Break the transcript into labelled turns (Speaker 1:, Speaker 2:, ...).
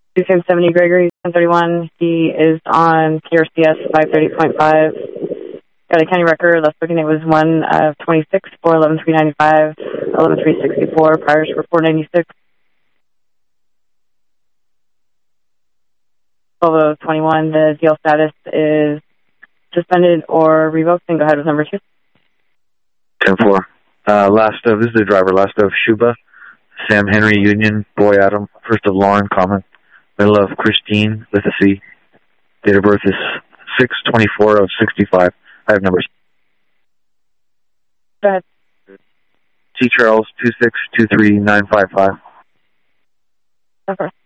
Speaker 1: 270 Gregory, 1031. He is on KRCS 530.5. Got a county record. Last booking it was 1 of 26 for 11-395, 11-364. Priors for 496. 12-21. The deal status is suspended or revoked. And go ahead with number 2.
Speaker 2: 10-4. Last of, this is the driver, last of Shuba, Sam Henry Union, Boy Adam, first of Lauren Common, middle of Christine with a C. Date of birth is 6/24 of 65. I have numbers.
Speaker 1: Go ahead.
Speaker 2: T. Charles 2623955.
Speaker 1: Of course.